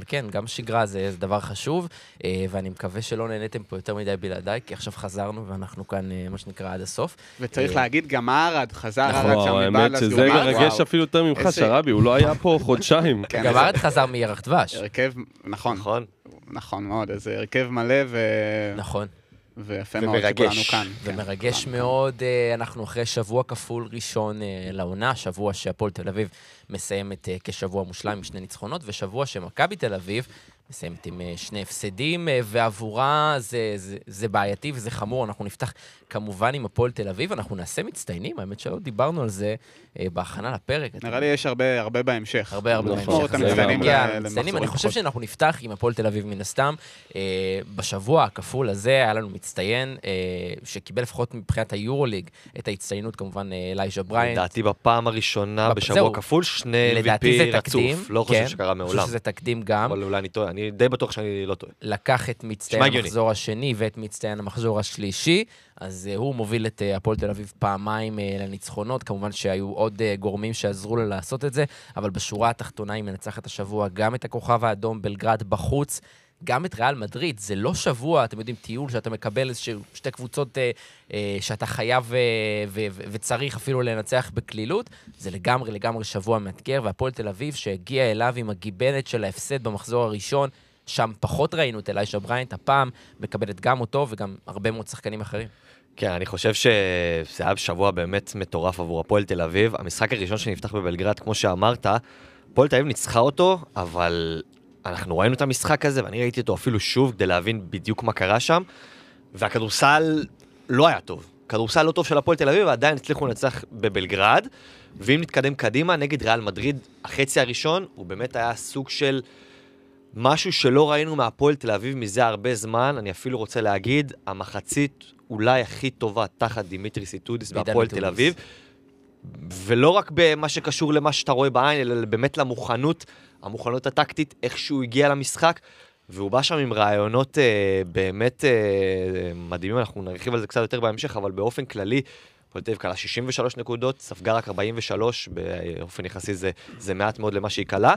כן, גם שגרה זה דבר חשוב, ואני מקווה שלא נהניתם פה יותר מדי בלעדיי, כי עכשיו חזרנו ואנחנו כאן, מה שנקרא, עד הסוף. וצריך להגיד, גם ארד, חזר ארד שם האמת מבעל שזה מרגש אפילו יותר ממך, שרבי, הוא לא היה פה חודשיים. גם ארד חזר מירח דבש. הרכב, נכון מאוד, איזה הרכב מלא נכון. ויפה מאוד שכולנו כאן. ומרגש מאוד, אנחנו אחרי שבוע כפול ראשון לעונה, שבוע שהפועל תל אביב מסיימת כשבוע מושלם עם 2 ניצחונות, ושבוע שמכבי תל אביב מסיימת עם 2 הפסדים, ועבורה זה בעייתי וזה חמור. אנחנו נפתח כמובן עם הפועל תל אביב, אנחנו נעשה מצטיינים, האמת שלא דיברנו על זה בהכנה לפרק. נראה לי יש הרבה בהמשך. הרבה בהמשך. אני חושב שאנחנו נפתח עם הפועל תל אביב מן הסתם. בשבוע הכפול הזה היה לנו מצטיין שקיבל לפחות מבחינת היורוליג את ההצטיינות כמובן אלייג'ה בריינט. לדעתי בפעם הראשונה בשבוע כפול 2 MVP רצוף. לא חושב שקרה מעולם. אני חושב שזה תקדים גם. אבל אולי אני טועה, אני די בטוח שאני לא טועה. לקח את מצטיין המחזור השני ואת מצטיין המחזור השלישי, אז הוא מוביל את הפועל תל אביב פעמיים לניצחונות, כמובן שהיו עוד גורמים שעזרו לו לעשות את זה, אבל בשורה התחתונה היא מנצחת השבוע גם את הכוכב האדום בלגרד בחוץ, גם את ריאל מדריד. זה לא שבוע, אתם יודעים, טיול שאתה מקבל איזשהו 2 קבוצות שאתה חייב וצריך אפילו לנצח בכלילות, זה לגמרי שבוע מאתגר, והפועל תל אביב שהגיע אליו עם הגיבנת של ההפסד במחזור הראשון, שם פחות ראינו את אלייג'ה בריינט, הפעם מקבלת גם אותו וגם הרבה מאוד שחקנים אחרים. כן, אני חושב שזה היה שבוע באמת מטורף עבור הפועל תל אביב. המשחק הראשון שנפתח בבלגרד, כמו שאמרת, הפועל תל אביב ניצחה אותו, אבל אנחנו ראינו את המשחק הזה, ואני ראיתי אותו אפילו שוב כדי להבין בדיוק מה קרה שם, והכדורסל לא היה טוב. כדורסל לא טוב של הפועל תל אביב, ועדיין הצליחו לנצח בבלגרד, ואם נתקדם קדימה נגד ריאל מדריד, החצי הראשון הוא באמת היה סוג של משהו שלא ראינו מהפועל תל אביב מזה הרבה זמן. אני אפילו רוצה להגיד, המחצית אולי הכי טובה תחת דימיטרי סיטודיס בהפועל תל אביב, ולא רק במה שקשור למה שאתה רואה בעין, אלא באמת המוכנות הטקטית, איך שהוא הגיע למשחק, והוא בא שם עם רעיונות באמת מדהימים, אנחנו נרחיב על זה קצת יותר בהמשך, אבל באופן כללי, הפועל תל אביב קלה 63 נקודות, ספגה רק 43, באופן יחסי זה מעט מאוד למה שהיא קלה,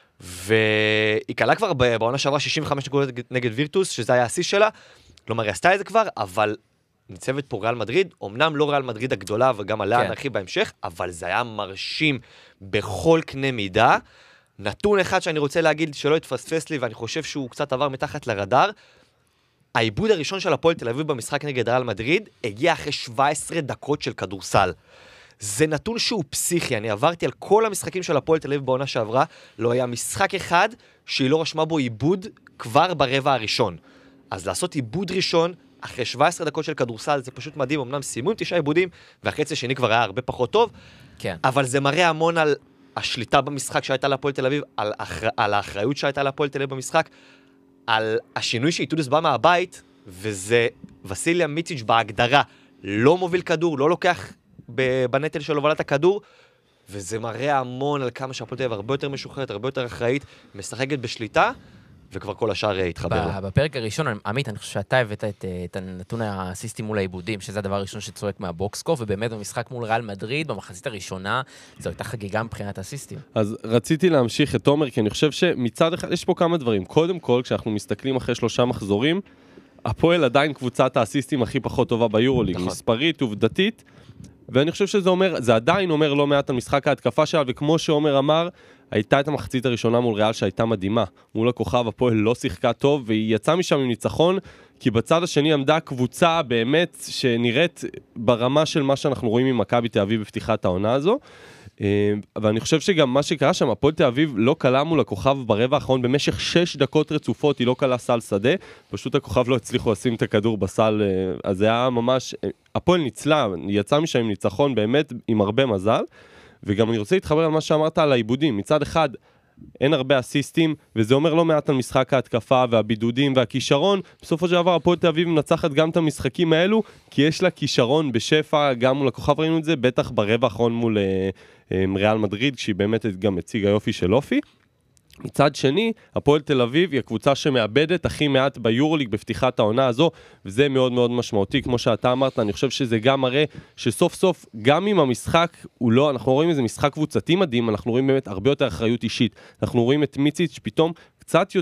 והיא קלה כבר בעונה שעברה 65 נקודות נגד וירטוס, שזה היה השיא שלה, כלומר היא עשתה את זה כבר, אבל ניצבת פה ריאל מדריד, אמנם לא ריאל מדריד הגדולה, וגם עליה נרחיב בהמשך, אבל זה היה מרשים בכל קנה מידה. נתון אחד שאני רוצה להגיד שלא יתפספס לי, ואני חושב שהוא קצת עבר מתחת לרדאר, העיבוד הראשון של הפועל תל אביב במשחק נגד ריאל מדריד, הגיע אחרי 17 דקות של כדורסל. זה נתון שהוא פסיכי, אני עברתי על כל המשחקים של הפועל תל אביב בעונה שעברה, לא היה משחק אחד שהיא לא רשמה בו עיבוד כבר ברבע הראשון. אז לעשות עיבוד ראשון, אחרי 17 דקות של כדורסל, זה פשוט מדהים, אמנם סיימו עם 9 עיבודים, והחצי השני כבר היה הרבה פחות טוב, כן. אבל זה מראה המון על השליטה במשחק שהייתה להפועל תל אביב, על האחריות שהייתה להפועל תל אביב במשחק, על השינוי שאיטודס בא מהבית, וזה וסיליה מיציץ' בהגדרה, לא מוביל כדור, לא לוקח בנטל של הובלת הכדור, וזה מראה המון על כמה שהפועל תל אביב הרבה יותר משוחררת, הרבה יותר אחראית, משחקת בשליטה, וכבר כל השאר התחבר. בפרק הראשון, עמית, אני חושב שאתה הבאת את הנתון האסיסטי מול העיבודים, שזה הדבר הראשון שצועק מהבוקסקוף, ובאמת במשחק מול ריאל מדריד, במחצית הראשונה, זו הייתה חגיגה מבחינת האסיסטים. אז רציתי להמשיך את תומר, כי אני חושב שמצד אחד יש פה כמה דברים. קודם כל, כשאנחנו מסתכלים אחרי 3 מחזורים, הפועל עדיין קבוצת האסיסטים הכי פחות טובה ביורוליג, מספרית, עובדתית, ואני חושב שזה אומר, זה עדיין אומר לא מעט על משחק ההתקפה שלה, וכמו שעומר אמר, הייתה את המחצית הראשונה מול ריאל שהייתה מדהימה. מול הכוכב הפועל לא שיחקה טוב, והיא יצאה משם עם ניצחון, כי בצד השני עמדה קבוצה באמת שנראית ברמה של מה שאנחנו רואים עם מכבי תל אביב בפתיחת העונה הזו. ואני חושב שגם מה שקרה שם, הפועל תל אביב לא קלה מול הכוכב ברבע האחרון במשך 6 דקות רצופות, היא לא קלה סל שדה, פשוט הכוכב לא הצליחו לשים את הכדור בסל, אז זה היה ממש, הפועל ניצלה, יצא משם עם ניצחון באמת עם הרבה מזל, וגם אני רוצה להתחבר על מה שאמרת על העיבודים, מצד אחד אין הרבה אסיסטים, וזה אומר לא מעט על משחק ההתקפה והבידודים והכישרון, בסופו של דבר הפועל תל אביב מנצחת גם את המשחקים האלו, כי יש לה כישרון בשפע, גם מול הכוכב ראינו את זה, בטח ברבע האחרון מול ריאל מדריד, כשהיא באמת גם הציגה יופי של אופי. מצד שני, הפועל תל אביב היא הקבוצה שמאבדת הכי מעט ביורוליג בפתיחת העונה הזו, וזה מאוד מאוד משמעותי, כמו שאתה אמרת, אני חושב שזה גם מראה שסוף סוף, גם אם המשחק הוא לא, אנחנו רואים איזה משחק קבוצתי מדהים, אנחנו רואים באמת הרבה יותר אחריות אישית, אנחנו רואים את מיציץ' פתאום קצת